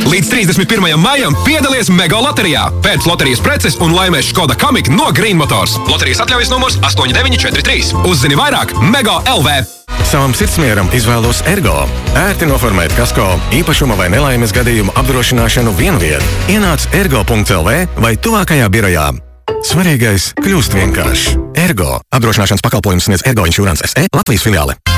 Līdz 31. maijam piedalies Mega loterijā. Pēc loterijas preces un laimēs Škoda Kamiq no Green Motors. Loterijas atļaujas numurs 8943. Uzzini vairāk Mega LV. Savam sirdsmieram izvēlos Ergo. Ērti noformēt kasko, īpašuma vai nelaimes gadījumu apdrošināšanu vienviet. Ienāc ergo.lv vai tuvākajā birojā. Svarīgais kļūst vienkāršs. Ergo. Apdrošināšanas pakalpojums sniedz Ergo Insurance SE Latvijas filiāle.